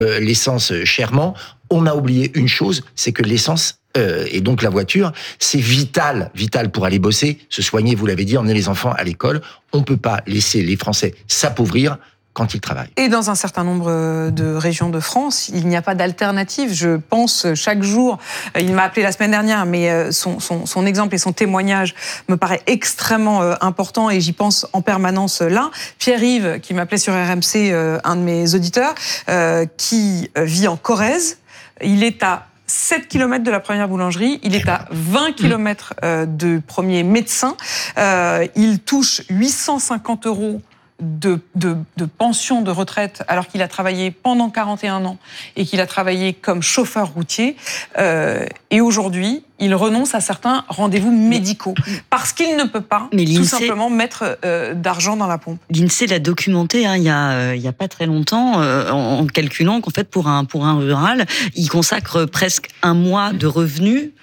l'essence chèrement, on a oublié une chose, c'est que l'essence et donc la voiture, c'est vital pour aller bosser, se soigner, vous l'avez dit, emmener les enfants à l'école. On ne peut pas laisser les Français s'appauvrir quand ils travaillent. Et dans un certain nombre de régions de France, il n'y a pas d'alternative. Je pense chaque jour, il m'a appelé la semaine dernière, mais son exemple et son témoignage me paraît extrêmement important et j'y pense en permanence là. Pierre-Yves, qui m'appelait sur RMC, un de mes auditeurs, qui vit en Corrèze, il est à 7 km de la première boulangerie, il est à 20 km du premier médecin, il touche 850 € de pension de retraite alors qu'il a travaillé pendant 41 ans et qu'il a travaillé comme chauffeur routier. Et aujourd'hui, il renonce à certains rendez-vous médicaux parce qu'il ne peut pas tout simplement mettre d'argent dans la pompe. L'INSEE l'a documenté il y a pas très longtemps en calculant qu'en fait pour un rural, il consacre presque un mois de revenus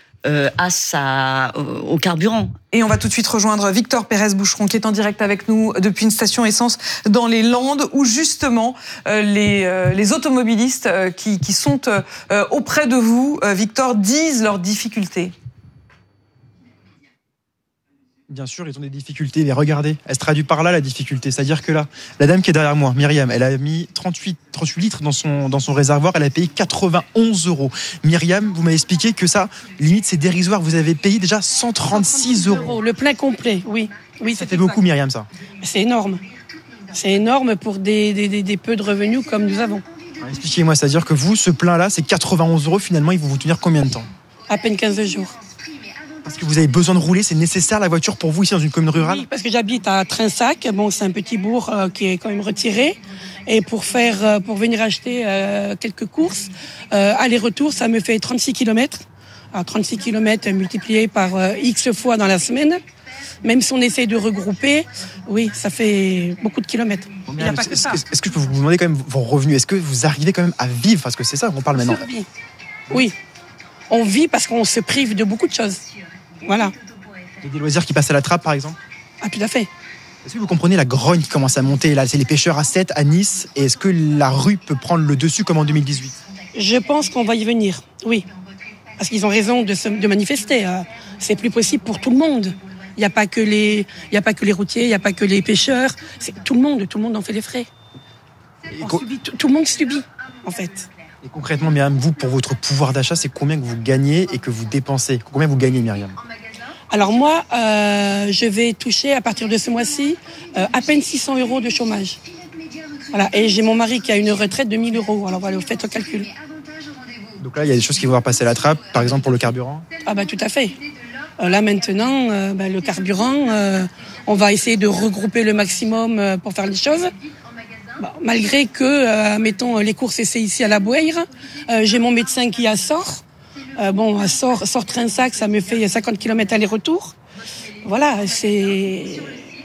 au carburant. Et on va tout de suite rejoindre Victor Pérez-Boucheron qui est en direct avec nous depuis une station essence dans les Landes où justement les automobilistes qui sont auprès de vous, Victor, disent leurs difficultés. Bien sûr, ils ont des difficultés, mais regardez, elle se traduit par là la difficulté. C'est-à-dire que là, la dame qui est derrière moi, Myriam, elle a mis 38 litres dans son réservoir, elle a payé 91 €. Myriam, vous m'avez expliqué que ça, limite, c'est dérisoire. Vous avez payé déjà 136 €. Le plein complet, oui. Ça fait beaucoup, Myriam, ça. C'est énorme. C'est énorme pour des peu de revenus comme nous avons. Alors, expliquez-moi, c'est-à-dire que vous, ce plein-là, c'est 91 €, finalement, il va vous tenir combien de temps? À peine 15 jours. Parce que vous avez besoin de rouler, c'est nécessaire la voiture pour vous ici dans une commune rurale? Oui, parce que j'habite à Trinsac, bon, c'est un petit bourg qui est quand même retiré. Et pour venir acheter quelques courses, aller-retour, ça me fait 36 km. Alors 36 km multiplié par X fois dans la semaine. Même si on essaye de regrouper, oui, ça fait beaucoup de kilomètres. Il n'y a pas que ça. Est-ce que je peux vous demander quand même vos revenus? Est-ce que vous arrivez quand même à vivre? Parce que c'est ça qu'on parle maintenant. Oui, on vit parce qu'on se prive de beaucoup de choses. Voilà. Il y a des loisirs qui passent à la trappe, par exemple? Ah, tout à fait. Est-ce que vous comprenez la grogne qui commence à monter? Là, c'est les pêcheurs à 7 à Nice. Et est-ce que la rue peut prendre le dessus comme en 2018? Je pense qu'on va y venir, oui. Parce qu'ils ont raison de manifester. C'est plus possible pour tout le monde. Il n'y a pas que les routiers, il n'y a pas que les pêcheurs. C'est tout le monde en fait les frais. Tout le monde subit, en fait. Et concrètement, Myriam, vous, pour votre pouvoir d'achat, c'est combien que vous gagnez et que vous dépensez? Combien vous gagnez, Myriam? Alors moi, je vais toucher à partir de ce mois-ci à peine 600 € de chômage. Voilà. Et j'ai mon mari qui a une retraite de 1 000 €. Alors voilà, vous faites le calcul. Donc là, il y a des choses qui vont devoir passer à la trappe, par exemple pour le carburant? Ah bah tout à fait. Là maintenant, le carburant, on va essayer de regrouper le maximum pour faire les choses. Bon, malgré que, mettons, les courses c'est ici à la Bouèire, j'ai mon médecin qui est à Sort. À Sort Trinsac, ça me fait 50 km aller-retour. Voilà, c'est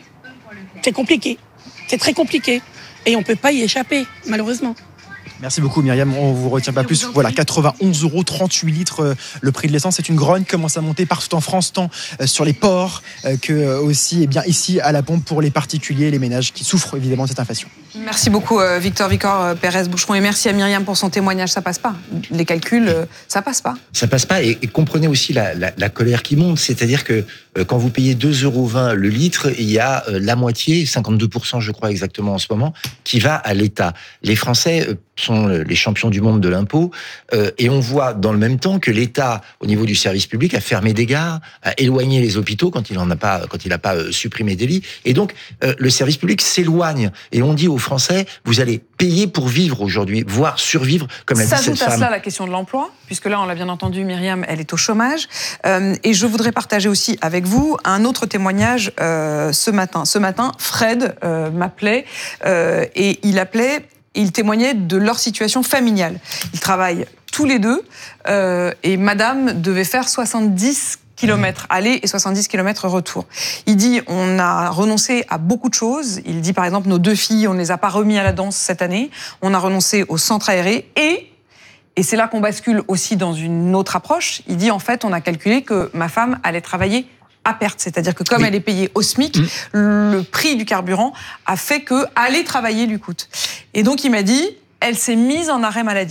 compliqué. C'est très compliqué. Et on ne peut pas y échapper, malheureusement. Merci beaucoup, Myriam. On ne vous retient pas plus. Voilà, 91 €, 38 litres, le prix de l'essence. C'est une grogne qui commence à monter partout en France, tant sur les ports que aussi ici à la pompe pour les particuliers et les ménages qui souffrent évidemment de cette inflation. Merci beaucoup, Victor Pérez-Boucheron. Et merci à Myriam pour son témoignage. Ça passe pas. Les calculs, ça passe pas. Ça passe pas. Et comprenez aussi la colère qui monte. C'est-à-dire que quand vous payez 2,20 € le litre, il y a la moitié, 52% je crois exactement en ce moment, qui va à l'État. Les Français sont les champions du monde de l'impôt, et on voit dans le même temps que l'État, au niveau du service public, a fermé des gares, a éloigné les hôpitaux quand il n'a pas supprimé des lits, et donc le service public s'éloigne. Et on dit aux Français, vous allez payer pour vivre aujourd'hui, voire survivre, comme l'a dit cette femme. S'ajoute à cela la question de l'emploi, puisque là, on l'a bien entendu, Myriam, elle est au chômage. Et je voudrais partager aussi avec vous un autre témoignage ce matin. Ce matin, Fred m'appelait et il témoignait de leur situation familiale. Ils travaillent tous les deux et madame devait faire 70 km aller et 70 km retour. Il dit, on a renoncé à beaucoup de choses. Il dit, par exemple, nos 2 filles, on ne les a pas remis à la danse cette année. On a renoncé au centre aéré et c'est là qu'on bascule aussi dans une autre approche. Il dit, en fait, on a calculé que ma femme allait travailler à perte. C'est-à-dire que comme elle est payée au SMIC, le prix du carburant a fait que aller travailler lui coûte. Et donc, il m'a dit, elle s'est mise en arrêt maladie.